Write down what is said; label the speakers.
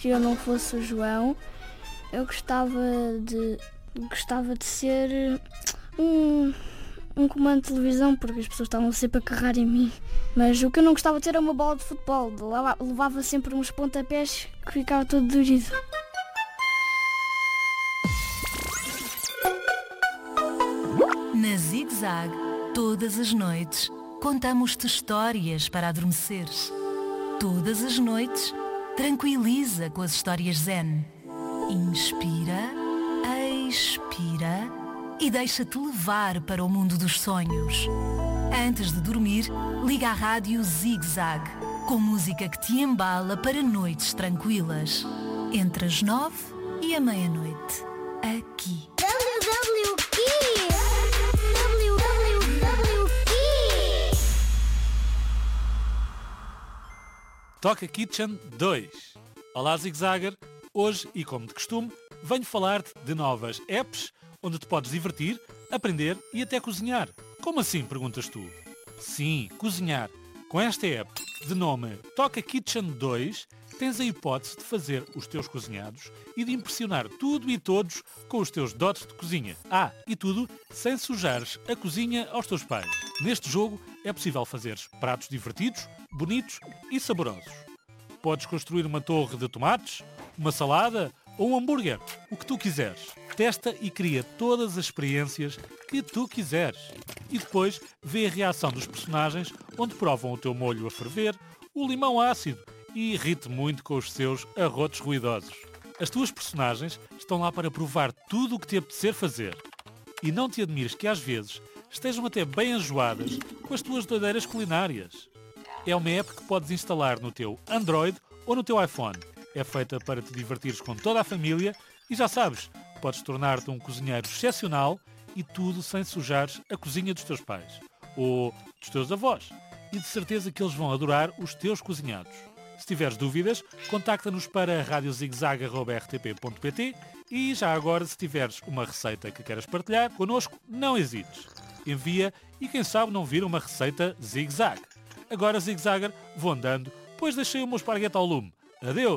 Speaker 1: se eu não fosse o João, eu gostava de ser um comando de televisão, porque as pessoas estavam sempre a carregar em mim. Mas o que eu não gostava de ter era uma bola de futebol. Levava sempre uns pontapés que ficava todo dorido.
Speaker 2: Na Zig Zag, todas as noites, contamos-te histórias para adormeceres. Todas as noites, tranquiliza com as histórias zen. Inspira, expira e deixa-te levar para o mundo dos sonhos. Antes de dormir, liga a rádio Zig Zag, com música que te embala para noites tranquilas. Entre as 9 e a meia-noite, aqui.
Speaker 3: Toca Kitchen 2. Olá Zig Zagger, hoje e como de costume, venho falar-te de novas apps onde te podes divertir, aprender e até cozinhar. Como assim, perguntas tu? Sim, cozinhar. Com esta app, de nome Toca Kitchen 2, tens a hipótese de fazer os teus cozinhados e de impressionar tudo e todos com os teus dotes de cozinha. E tudo sem sujares a cozinha aos teus pais. Neste jogo é possível fazeres pratos divertidos, bonitos e saborosos. Podes construir uma torre de tomates, uma salada ou um hambúrguer, o que tu quiseres. Testa e cria todas as experiências que tu quiseres. E depois vê a reação dos personagens, onde provam o teu molho a ferver, o limão ácido e ri-te muito com os seus arrotos ruidosos. As tuas personagens estão lá para provar tudo o que te apetecer fazer. E não te admires que às vezes estejam até bem enjoadas com as tuas doideiras culinárias. É uma app que podes instalar no teu Android ou no teu iPhone. É feita para te divertires com toda a família e já sabes, podes tornar-te um cozinheiro excepcional e tudo sem sujares a cozinha dos teus pais ou dos teus avós. E de certeza que eles vão adorar os teus cozinhados. Se tiveres dúvidas, contacta-nos para radiozigzag@rtp.pt e já agora, se tiveres uma receita que queiras partilhar connosco, não hesites. Envia e quem sabe não vira uma receita Zig Zag. Agora, Zig Zagger, vou andando, pois deixei o meu esparguete ao lume. Adeus!